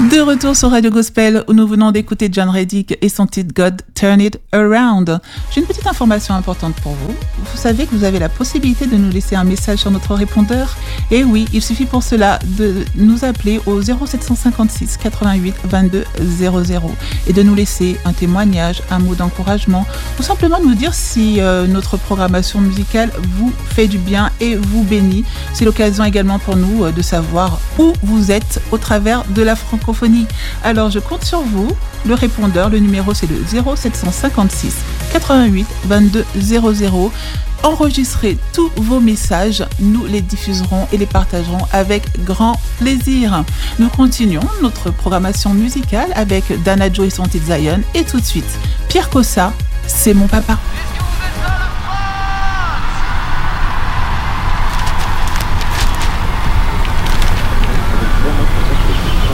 De retour sur Radio Gospel où nous venons d'écouter John Reddick et son titre God Turn It Around. J'ai une petite information importante pour vous. Vous savez que vous avez la possibilité de nous laisser un message sur notre répondeur. Et oui, il suffit pour cela de nous appeler au 0756 88 22 00 et de nous laisser un témoignage, un mot d'encouragement ou simplement nous dire si notre programmation musicale vous fait du bien et vous bénit. C'est l'occasion également pour nous de savoir où vous êtes au travers de la francophonie. Alors je compte sur vous, le répondeur, le numéro c'est le 0756 88 22 00. Enregistrez tous vos messages, nous les diffuserons et les partagerons avec grand plaisir. Nous continuons notre programmation musicale avec Dana Joe et son titre Zion et tout de suite, Pierre Cossa, c'est mon papa.